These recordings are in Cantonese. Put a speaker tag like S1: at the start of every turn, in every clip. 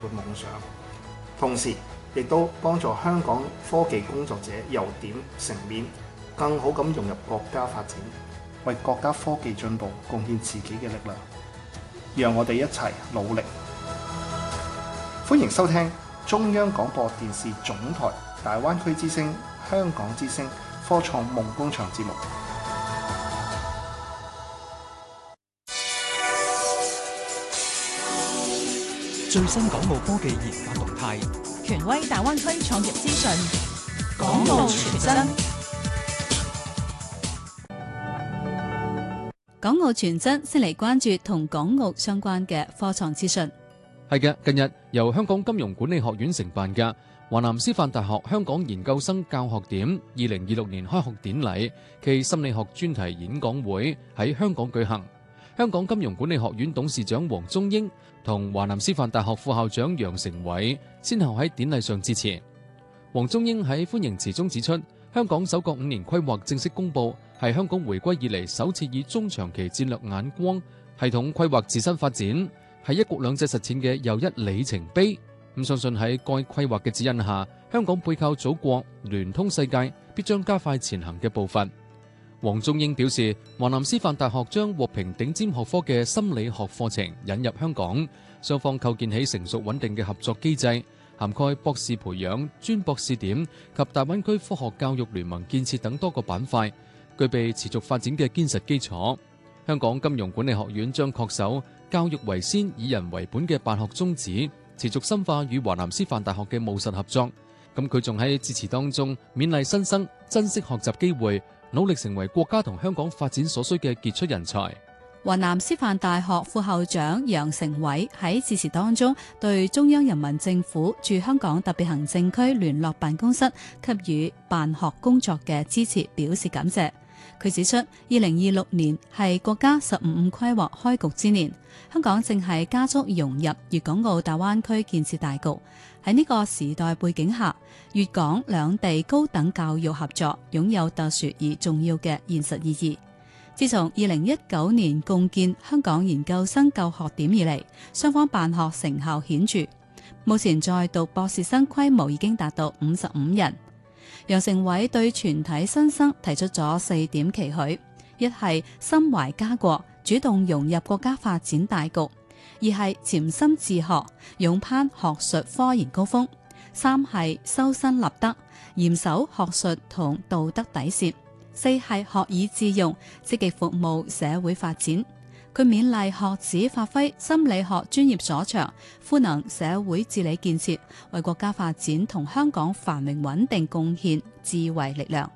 S1: 夢想，同時亦都幫助香港科技工作者由點成面，更好咁融入國家發展，為國家科技進步貢獻自己嘅力量。讓我哋一齊努力。歡迎收聽中央廣播電視總台大灣區之聲、香港之聲科創夢工場節目。
S2: 最新港澳科技研發動態，
S3: 權威大灣區創業資訊，
S2: 港澳全真。
S3: 港澳全真先嚟關注同港澳相關嘅科創資訊。
S4: 係嘅，近日由香港金融管理學院承辦嘅華南師範大學香港研究生教學點2026年開學典禮暨心理學專題演講會喺香港舉行。香港金融管理學院董事長黃宗英同華南師範大學副校長楊成偉先後喺典禮上致辭。黃宗英喺歡迎詞中指出，香港首個5年規劃正式公佈，係香港回歸以嚟首次以中長期戰略眼光系統規劃自身發展，係一國兩制實踐嘅又一里程碑。咁相信喺該規劃嘅指引下，香港背靠祖國、聯通世界，必將加快前行嘅步伐。黃宗英表示，華南師範大學將獲評頂尖學科嘅心理學課程引入香港，雙方構建起成熟穩定嘅合作機制，涵蓋博士培養、專博試點及大灣區科學教育聯盟建設等多個板塊，具備持續發展嘅堅實基礎。香港金融管理學院將恪守教育為先、以人為本嘅辦學宗旨，持續深化與華南師範大學嘅務實合作。咁佢仲喺致辭當中勉勵新生珍惜學習機會，努力成為國家同香港發展所需嘅傑出人才。
S3: 華南師範大學副校長楊成偉喺致辭當中對中央人民政府駐香港特別行政區聯絡辦公室給予辦學工作嘅支持表示感謝。佢指出，2026年係國家15規劃開局之年，香港正係加速融入粵港澳大灣區建設大局。喺呢個時代背景下，粵港兩地高等教育合作擁有特殊而重要嘅現實意義。自從2019年共建香港研究生教學點以嚟，雙方辦學成效顯著。目前在讀博士生規模已經達到55人。楊成偉對全體新生提出咗4點期許：一係心懷家國，主動融入國家發展大局；二係潛心自學，勇攀學術科研高峰；三係修身立德，嚴守學術同道德底線；四係學以致用，積極服務社會發展。佢勉勵學子發揮心理學專業所長，賦能社會治理建設，為國家發展同香港繁榮穩定貢獻智慧力量。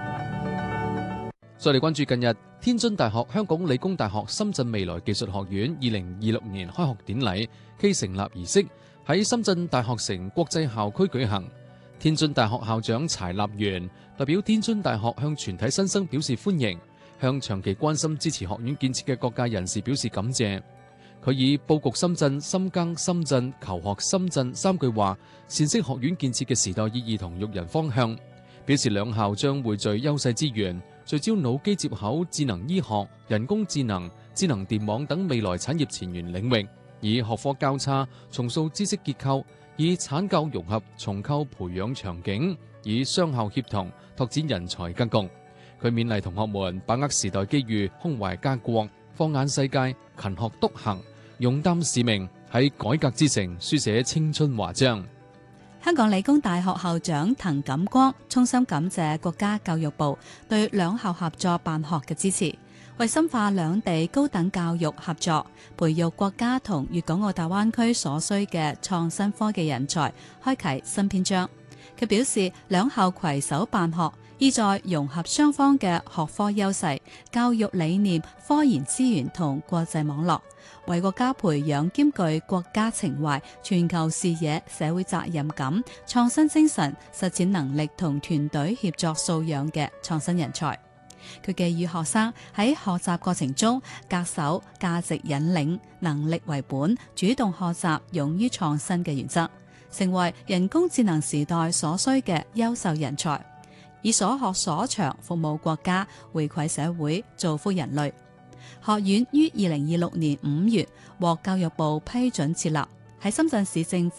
S4: 再嚟關注近日天津大學、香港理工大學、深圳未來技術學院2026年開學典禮暨成立儀式喺深圳大學城國際校區舉行。天津大學校長柴立元代表天津大學向全體新生表示歡迎，向長期關心支持學院建設嘅各界人士表示感謝。佢以佈局深圳、深耕深圳、求學深圳3句話闡釋學院建設嘅時代意義同育人方向，表示兩校將匯聚優勢資源，聚焦腦機接口、智能醫學、人工智能、智能電網等未來產業前沿領域，以學科交叉重塑知識結構，以產教融合重構培養場景，以雙校協同拓展人才格局。佢勉勵同學們把握時代機遇，胸懷家國，放眼世界，勤學篤行，勇擔使命，喺改革之城書寫青春華章。
S3: 香港理工大學校長滕錦光衷心感謝國家教育部對兩校合作辦學嘅支持，為深化兩地高等教育合作，培育國家同粵港澳大灣區所需嘅創新科技人才，開啟新篇章。佢表示，兩校攜手辦學，意在融合雙方嘅學科優勢、教育理念、科研資源同國際網絡，為國家培養兼具國家情懷、全球視野、社會責任感、創新精神、實踐能力同團隊協作素養嘅創新人才。佢寄語學生喺學習過程中恪守價值引領、能力為本、主動學習、勇於創新嘅原則，成為人工智能時代所需嘅優秀人才，以所學所長服務國家、回饋社會、造福人類。學院於2026年5月獲教育部批准設立， 喺深圳市政府